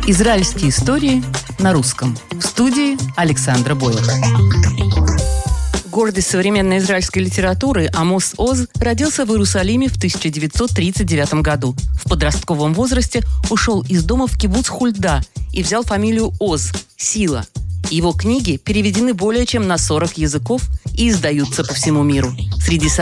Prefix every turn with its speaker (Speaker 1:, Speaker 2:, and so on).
Speaker 1: Израильские истории на русском. В студии Александра Бойлер. Гордость современной израильской литературы Амос Оз родился в Иерусалиме в 1939 году. В подростковом возрасте ушел из дома в кибуц Хульда и взял фамилию Оз – «Сила». Его книги переведены более чем на 40 языков и издаются по всему миру. Среди